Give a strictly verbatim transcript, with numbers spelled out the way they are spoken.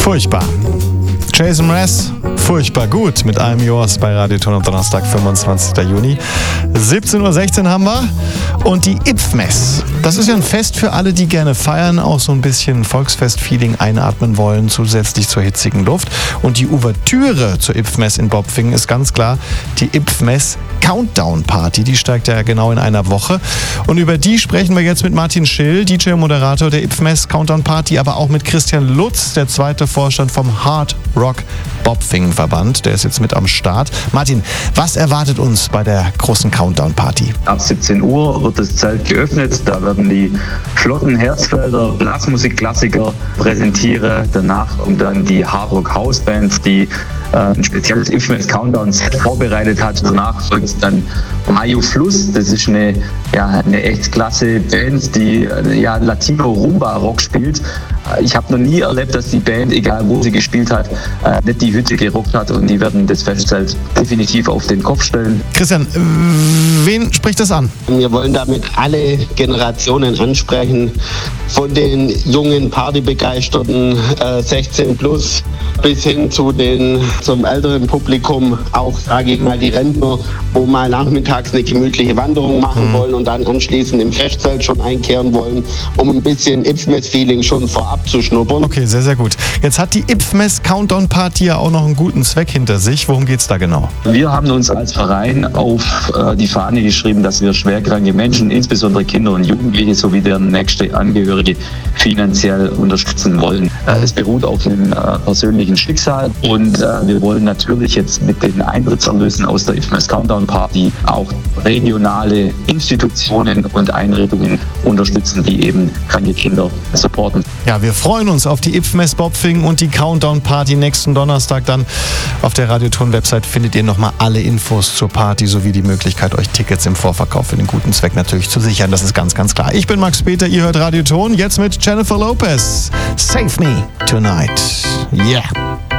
Furchtbar. Jason Mraz, furchtbar gut mit I'm Yours bei Radioton am Donnerstag, fünfundzwanzigsten Juni. siebzehn Uhr sechzehn haben wir. Und die IPFMS. Das ist ja ein Fest für alle, die gerne feiern, auch so ein bisschen Volksfest-Feeling einatmen wollen, zusätzlich zur hitzigen Luft. Und die Ouvertüre zur IPFMS in Bopfingen ist ganz klar die IPFMS Countdown Party. Die steigt ja genau in einer Woche. Und über die sprechen wir jetzt mit Martin Schill, D J und Moderator der IPFMS Countdown Party, aber auch mit Christian Lutz, der zweite Vorstand vom Hard Rock Bopfingen Verband. Der ist jetzt mit am Start. Martin, was erwartet uns bei der großen Countdown Party? Ab siebzehn Uhr wird das Zelt geöffnet. Da werden die flotten Herzfelder Blasmusikklassiker präsentieren. Danach kommt dann die Hard Rock House Band, die äh, ein spezielles IPFMS Countdown Set vorbereitet hat. Danach folgt dann Mayo Fluss. Das ist eine, ja, eine echt klasse Band, die ja, Latino Rumba Rock spielt. Ich habe noch nie erlebt, dass die Band, egal wo sie gespielt hat, äh, nicht die Hütte gerockt hat, und die werden das Festzelt definitiv auf den Kopf stellen. Christian, wen spricht das an? Wir wollen damit alle Generationen ansprechen, von den jungen Partybegeisterten äh, sechzehn plus bis hin zu den zum älteren Publikum, auch sage ich mal die Rentner, wo mal nachmittags eine gemütliche Wanderung machen mhm. wollen und dann anschließend im Festzelt schon einkehren wollen, um ein bisschen IPFMS-Feeling schon vorab zu schnuppern. Okay, sehr, sehr gut. Jetzt hat die IPFMS Countdown Party ja auch noch einen guten Zweck hinter sich. Worum geht's da genau? Wir haben uns als Verein auf äh, die Fahne geschrieben, dass wir schwerkranke Menschen, insbesondere Kinder und Jugendliche sowie deren nächste Angehörige, finanziell unterstützen wollen. Äh, es beruht auf einem äh, persönlichen Schicksal, und äh, wir wollen natürlich jetzt mit den Eintrittserlösen aus der IPFMS Countdown Party auch regionale Institutionen und Einrichtungen unterstützen, die eben kranke Kinder supporten. Ja, wir freuen uns auf die IPFMS Bopfingen und die Countdown Party nächsten Donnerstag. Dann auf der Radioton-Website findet ihr nochmal alle Infos zur Party sowie die Möglichkeit, euch Tickets im Vorverkauf für den guten Zweck natürlich zu sichern. Das ist ganz, ganz klar. Ich bin Max Peter, ihr hört Radioton, jetzt mit Jennifer Lopez. Save Me Tonight. Yeah.